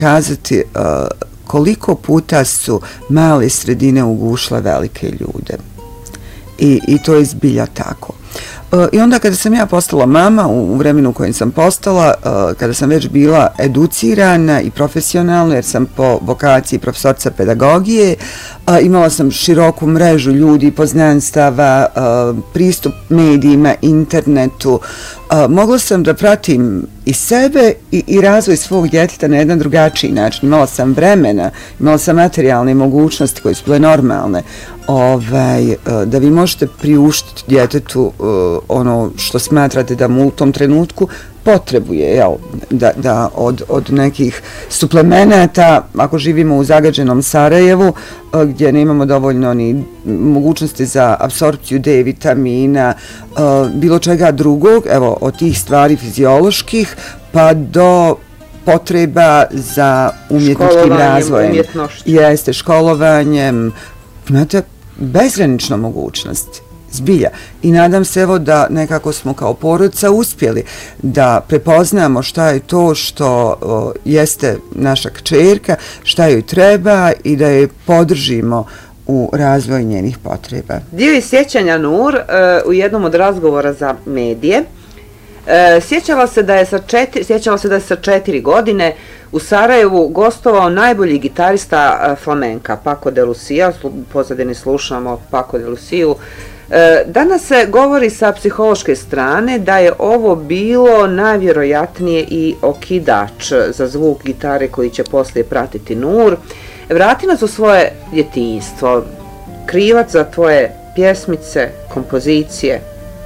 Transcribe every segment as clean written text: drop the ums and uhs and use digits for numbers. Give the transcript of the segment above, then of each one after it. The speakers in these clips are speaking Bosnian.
kazati koliko puta su male sredine ugušle velike ljude. I to je zbilja tako. I onda kada sam ja postala mama, u vremenu u kojem sam postala, kada sam već bila educirana i profesionalna, jer sam po vokaciji profesorica pedagogije, imala sam široku mrežu ljudi, poznanstava, pristup medijima, internetu, mogla sam da pratim i sebe i razvoj svog djeteta na jedan drugačiji način. Imala sam vremena, imala sam materijalne mogućnosti koje su bile normalne, da vi možete priuštiti djetetu ono što smatrate da mu u tom trenutku potrebuje, da od nekih suplemenata, ako živimo u zagađenom Sarajevu, gdje nemamo dovoljno ni mogućnosti za apsorpciju D vitamina, bilo čega drugog, evo, od tih stvari fizioloških, pa do potreba za umjetničkim razvojem. Jeste, školovanjem, imate bezgranično mogućnosti. Zbilja. I nadam se evo da nekako smo kao porodica uspjeli da prepoznamo šta je to što jeste naša kćerka, šta joj treba i da je podržimo u razvoju njenih potreba. Dio iz sjećanja Nur u jednom od razgovora za medije sjećala se da je sa 4 godine u Sarajevu gostovao najbolji gitarista flamenka Paco de Lucia, u pozadini slušamo Paco de Luciju. Danas se govori sa psihološke strane da je ovo bilo najvjerojatnije i okidač za zvuk gitare koji će poslije pratiti Nur. Vrati nas u svoje djetinjstvo, krivac za tvoje pjesmice, kompozicije.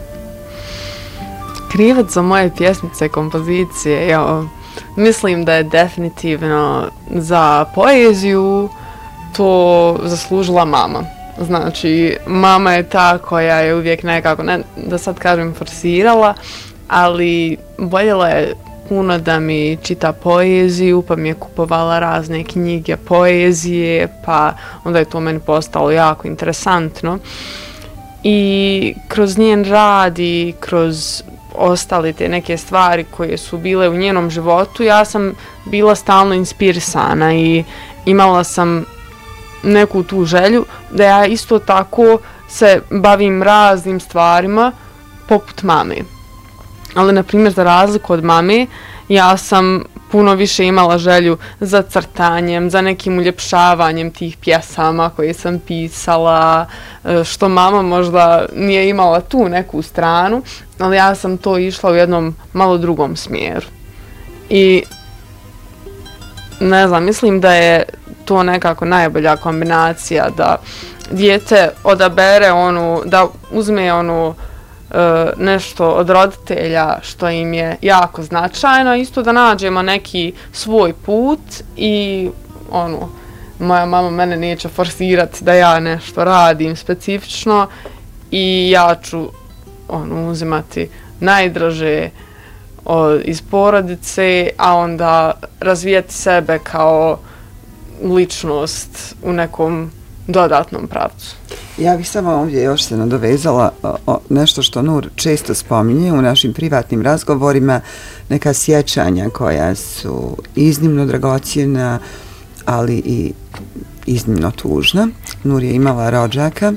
Krivac za moje pjesmice, kompozicije, mislim da je definitivno za poeziju to zaslužila mama. Znači, mama je ta koja je uvijek nekako, ne da sad kažem forsirala, ali voljela je puno da mi čita poeziju, pa mi je kupovala razne knjige poezije, pa onda je to meni postalo jako interesantno. I kroz njen rad i kroz ostale te neke stvari koje su bile u njenom životu, ja sam bila stalno inspirisana i imala sam neku tu želju da ja isto tako se bavim raznim stvarima poput mame. Ali, na primjer, za razliku od mame, ja sam puno više imala želju za crtanjem, za nekim uljepšavanjem tih pjesama koje sam pisala, što mama možda nije imala tu neku stranu, ali ja sam to išla u jednom malo drugom smjeru. I ne znam, mislim da je to nekako najbolja kombinacija da dijete odabere da uzme nešto od roditelja što im je jako značajno, isto da nađemo neki svoj put i moja mama mene neće forsirati da ja nešto radim specifično i ja ću uzimati najdraže iz porodice, a onda razvijati sebe kao ličnost u nekom dodatnom pravcu. Ja bih samo ovdje još se nadovezala nešto što Nur često spominje u našim privatnim razgovorima, neka sjećanja koja su iznimno dragocjena, ali i iznimno tužna. Nur je imala rođaka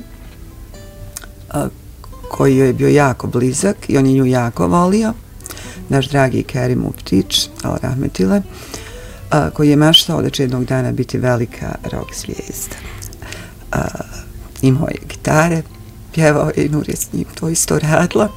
koji joj je bio jako blizak i on je nju jako volio, naš dragi Kerim Muftić, al rahmetile, koji je maštao da će jednog dana biti velika rock zvijezda. Imao je gitare, pjevao je i Nur je s njim to isto radila.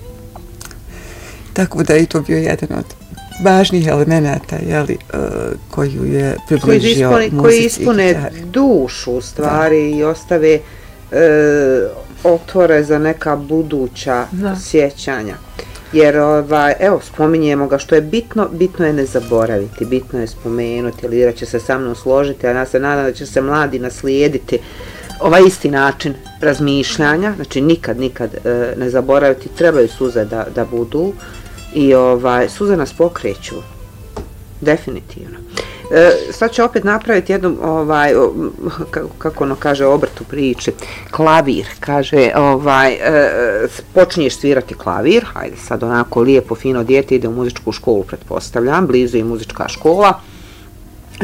Tako da je to bio jedan od važnih elemenata koji je približio muzici. Koji ispune dušu u stvari i ostave otvore za neka buduća sjećanja. Jer, evo, spominjemo ga, što je bitno je ne zaboraviti, bitno je spomenuti, Lira će se sa mnom složiti, a ja se nadam da će se mladi naslijediti ovaj isti način razmišljanja, znači nikad ne zaboraviti, trebaju suze da budu i suze nas pokreću, definitivno. Sad ću opet napraviti jednu, kako ono kaže obrt u priči, klavir, kaže, počinješ svirati klavir, hajde sad onako lijepo, fino dijete ide u muzičku školu, pretpostavljam, blizu je muzička škola,